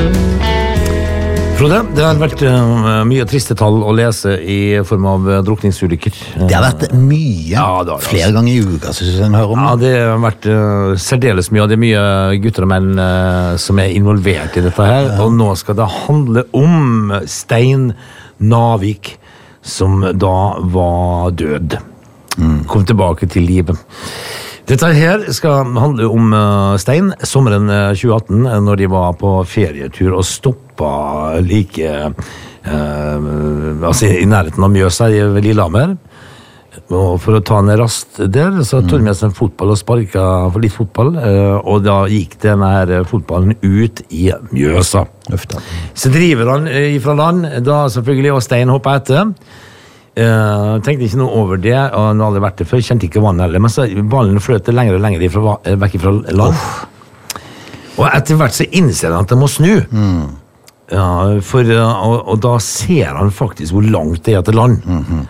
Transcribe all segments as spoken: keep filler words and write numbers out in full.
Frode, det har vært uh, mye triste tall å lese i form av uh, drukningsulykker. Det har vært mye, ja, det har, flere altså. ganger i uka, synes jeg jeg hører om. Ja, det har vært uh, særdeles mye, og det er mye gutter og menn uh, som er involvert i dette her, ja. Og nå skal det handle om Stein Navik, som da var død. Mm. Kom tilbake til livet. Dette her skal handle om uh, Stein, sommeren uh, tjue atten, når de var på ferietur og stoppa like uh, altså i nærheten av Mjøsa i Lillehammer. Og for å ta ned rast der, så tog de med seg en fotball og sparka for litt fotball, uh, og da gikk denne her fotballen ut i Mjøsa. Øfta. Så driver han ifra land, da selvfølgelig, og Stein hopper etter. Uh, tenkte ikke noe over det, og han hadde vært det før, kjente ikke vannet heller, men så ballen fløt lenger og lenger ifra, vekk fra land. Oh. Og etter hvert så innser han at det må snu. Mm. Ja, for, og, og da ser han faktisk hvor langt det er til land. Mm-hmm.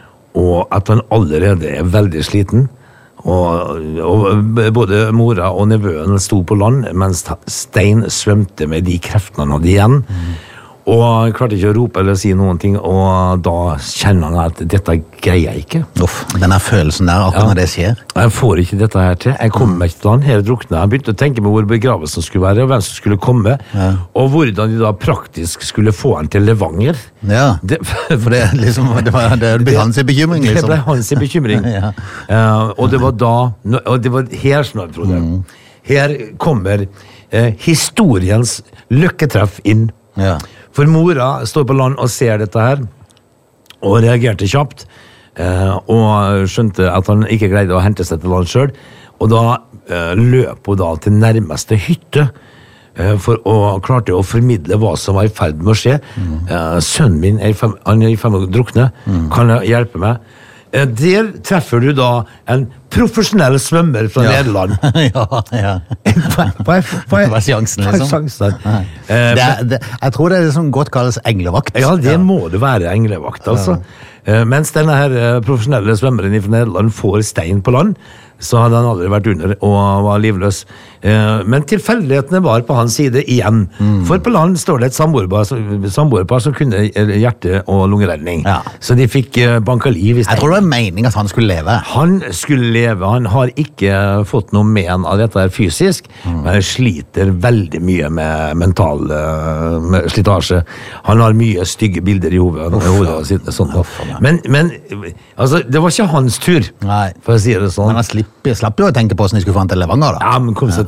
Og at han allerede er veldig sliten. Og, og både mora og nevøen sto på land, mens Stein svømte med de kreftene han hadde igjen. Mm. Og han klarte ikke å rope eller si noen ting, og da kjenner han at dette greier jeg ikke. Uff, denne følelsen der, akkurat ja. Når det skjer. Jeg får ikke dette her til. Jeg kommer meg ikke til han, her drukne. Han begynte å tenke på hvor begravelsen skulle være, og hvem som skulle komme, ja. Og hvordan de da praktisk skulle få han til Levanger. Ja, det, for det, liksom, det, var, det ble hans bekymring, liksom. Det ble hans bekymring. Ja. Uh, og det var da, og det var her snart, Frode. Mm. Her kommer uh, historiens lykketreff inn. Ja. For mora står på land og ser dette her, og reagerte kjapt, eh, og skjønte at han ikke greide å hente seg til land selv, og da eh, løp hun da til nærmeste hytte, eh, for å klarte å formidle hva som var i ferd med å skje. Mm. Eh, sønnen min er i fem, han er i fem år drukne, mm. Kan jeg hjelpe meg? Eh, der treffer du da en profesjonell svømmer fra ja. Nederland. ja, ja. Hva, hva, hva, hva er sjansen, liksom? Hva er sjansen? Uh, det er, det, jeg tror det er det som godt kalles englevakt. Ja, det ja. Må det være englevakt, altså. Ja. Uh, mens denne her uh, profesjonelle svømmeren fra Nederland får Stein på land, så hadde han aldri vært under og var livløs. Uh, men tilfeldighetene var på hans side igjen. Mm. For på land står det et samboerpar som kunne hjerte- og lungeredning. Ja. Så de fikk uh, banka liv i Stein. Jeg tror det var meningen at han skulle leve. Han skulle leve. Han har ikke fått noe men av dette her fysisk, mm. men sliter veldig mye med mental uh, med slitasje. Han har mye stygge bilder i hovedet. Uff, hovedet sitt, sånt. Uff, men, men altså, det var ikke hans tur, nei. For å si det sånn. Men han slapp, slapp jo å tenke på hvordan de skulle få han til Levanger, da. Ja, men kom seg